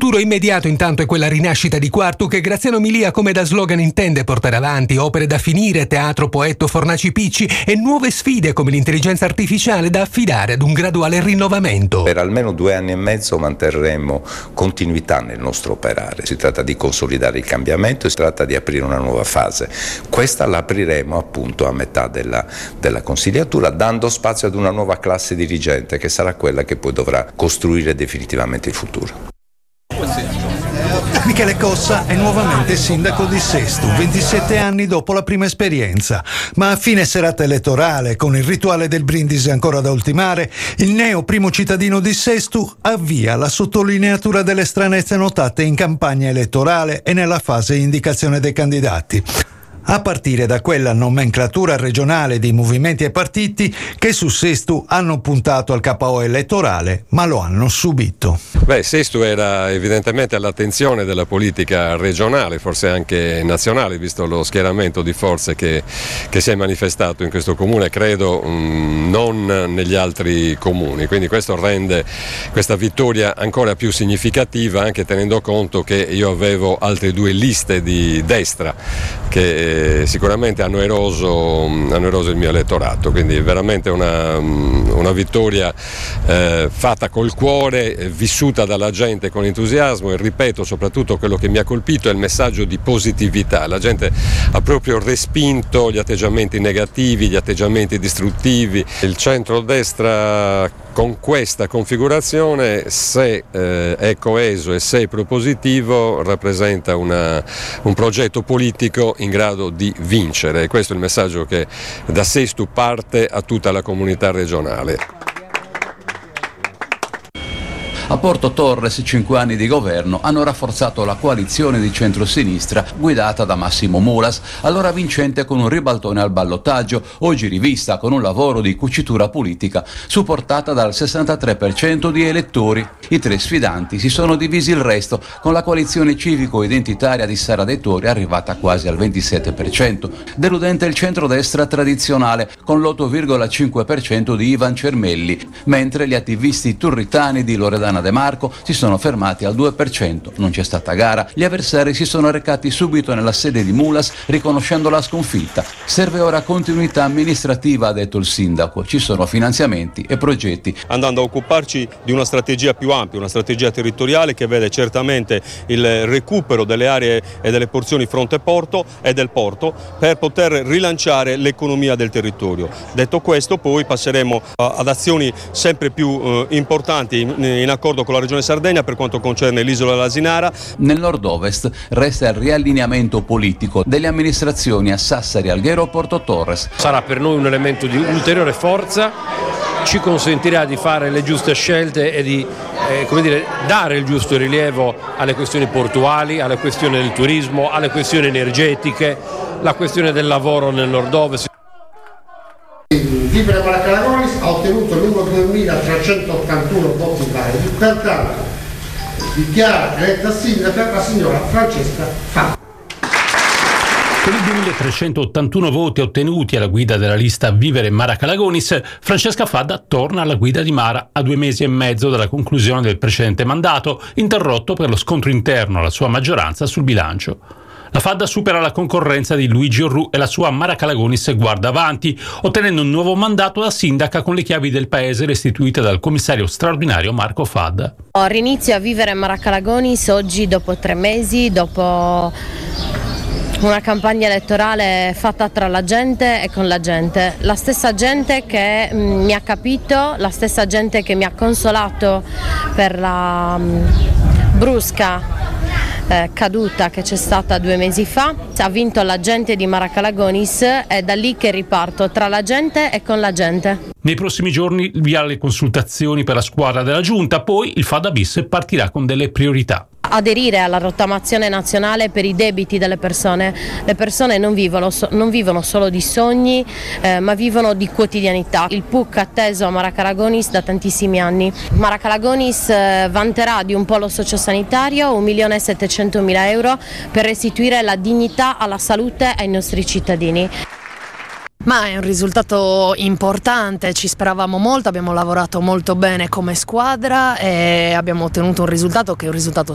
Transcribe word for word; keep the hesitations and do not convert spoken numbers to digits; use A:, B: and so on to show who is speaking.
A: futuro immediato intanto è quella rinascita di Quartu che Graziano Milia come da slogan intende portare avanti, opere da finire, teatro Poetto Fornaci Picci e nuove sfide come l'intelligenza artificiale da affidare ad un graduale rinnovamento.
B: Per almeno due anni e mezzo manterremo continuità nel nostro operare. Si tratta di consolidare il cambiamento e si tratta di aprire una nuova fase. Questa la apriremo appunto a metà della, della consigliatura, dando spazio ad una nuova classe dirigente che sarà quella che poi dovrà costruire definitivamente il futuro.
C: Michele Cossa è nuovamente sindaco di Sesto, ventisette anni dopo la prima esperienza, ma a fine serata elettorale, con il rituale del brindisi ancora da ultimare, il neo primo cittadino di Sesto avvia la sottolineatura delle stranezze notate in campagna elettorale e nella fase indicazione dei candidati, a partire da quella nomenclatura regionale di movimenti e partiti che su Sesto hanno puntato al K O elettorale, ma lo hanno subito.
D: Beh, Sesto era evidentemente all'attenzione della politica regionale, forse anche nazionale, visto lo schieramento di forze che, che si è manifestato in questo comune, credo mh, non negli altri comuni, quindi questo rende questa vittoria ancora più significativa, anche tenendo conto che io avevo altre due liste di destra che sicuramente hanno eroso, hanno eroso il mio elettorato, quindi veramente una, una vittoria eh, fatta col cuore, eh, vissuta dalla gente con entusiasmo, e ripeto, soprattutto quello che mi ha colpito è il messaggio di positività. La gente ha proprio respinto gli atteggiamenti negativi, gli atteggiamenti distruttivi. Il centrodestra con questa configurazione, se eh, è coeso e se è propositivo, rappresenta una, un progetto politico in grado di vincere, e questo è il messaggio che da Sesto parte a tutta la comunità regionale.
E: A Porto Torres cinque anni di governo hanno rafforzato la coalizione di centrosinistra guidata da Massimo Mulas, allora vincente con un ribaltone al ballottaggio, oggi rivista con un lavoro di cucitura politica supportata dal sessantatré per cento di elettori. I tre sfidanti si sono divisi il resto, con la coalizione civico-identitaria di Sara De Tori arrivata quasi al ventisette per cento. Deludente il centrodestra tradizionale con l'otto virgola cinque per cento di Ivan Cermelli, mentre gli attivisti turritani di Loredana De Marco si sono fermati al due per cento. Non c'è stata gara, gli avversari si sono recati subito nella sede di Mulas riconoscendo la sconfitta. Serve ora continuità amministrativa, ha detto il sindaco, ci sono finanziamenti e progetti.
F: Andando a occuparci di una strategia più ampia, una strategia territoriale che vede certamente il recupero delle aree e delle porzioni fronte porto e del porto per poter rilanciare l'economia del territorio. Detto questo, poi passeremo ad azioni sempre più eh, importanti in, in accordo con la Regione Sardegna per quanto concerne l'isola dell'Asinara.
E: Nel nord-ovest resta il riallineamento politico delle amministrazioni a Sassari, Alghero e Porto Torres.
G: Sarà per noi un elemento di ulteriore forza, ci consentirà di fare le giuste scelte e di eh, come dire, dare il giusto rilievo alle questioni portuali, alle questioni del turismo, alle questioni energetiche, la questione del lavoro nel nord-ovest.
H: Vivere Maracalagonis ha ottenuto il numero duemilatrecentottantuno voti validi, pertanto dichiara eletta sindaca la signora Francesca Fadda.
I: Con i duemilatrecentottantuno voti ottenuti alla guida della lista Vivere Maracalagonis, Francesca Fadda torna alla guida di Mara a due mesi e mezzo dalla conclusione del precedente mandato, interrotto per lo scontro interno alla sua maggioranza sul bilancio. La Fadda supera la concorrenza di Luigi Orru e la sua Maracalagonis guarda avanti, ottenendo un nuovo mandato da sindaca con le chiavi del paese restituite dal commissario straordinario Marco Fadda.
J: Rinizio a vivere Maracalagonis oggi dopo tre mesi, dopo una campagna elettorale fatta tra la gente e con la gente, la stessa gente che mh, mi ha capito, la stessa gente che mi ha consolato per la mh, brusca Eh, caduta che c'è stata due mesi fa. Ha vinto la gente di Maracalagonis, è da lì che riparto, tra la gente e con la gente.
I: Nei prossimi giorni via le consultazioni per la squadra della giunta, poi il Fadda bis partirà con delle priorità.
J: Aderire alla rottamazione nazionale per i debiti delle persone. Le persone non vivono, non vivono solo di sogni, eh, ma vivono di quotidianità. Il P U C atteso a Maracalagonis da tantissimi anni. Maracalagonis eh, vanterà di un polo sociosanitario un milione e settecentomila euro per restituire la dignità alla salute ai nostri cittadini.
K: Ma è un risultato importante, ci speravamo molto, abbiamo lavorato molto bene come squadra e abbiamo ottenuto un risultato che è un risultato